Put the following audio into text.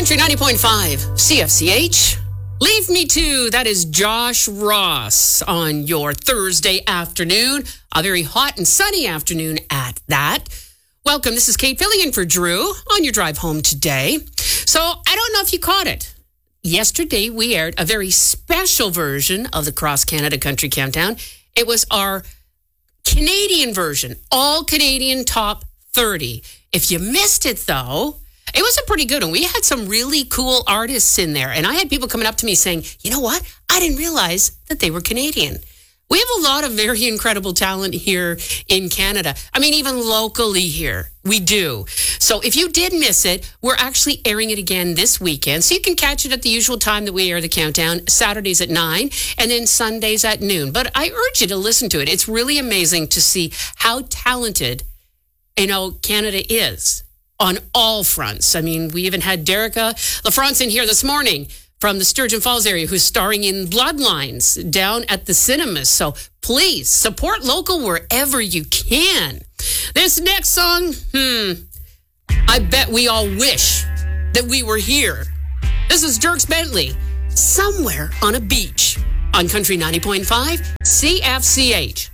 Country 90.5, CFCH. Leave Me To, that is Josh Ross on your Thursday afternoon, a very hot and sunny afternoon at that. Welcome, this is Kate filling in for Drew on your drive home today. So, I don't know if you caught it. Yesterday, we aired a very special version of the Cross Canada Country Countdown. It was our Canadian version, all Canadian top 30. If you missed it, though, it was a pretty good one. We had some really cool artists in there. And I had people coming up to me saying, you know what? I didn't realize that they were Canadian. We have a lot of very incredible talent here in Canada. I mean, even locally here, we do. So if you did miss it, we're actually airing it again this weekend. So you can catch it at the usual time that we air the countdown, Saturdays at 9 and then Sundays at noon. But I urge you to listen to it. It's really amazing to see how talented, Canada is on all fronts. I mean, we even had Derica LaFrance in here this morning from the Sturgeon Falls area who's starring in Bloodlines down at the cinemas. So please support local wherever you can. This next song, I bet we all wish that we were here. This is Dierks Bentley, Somewhere on a Beach on Country 90.5 CFCH.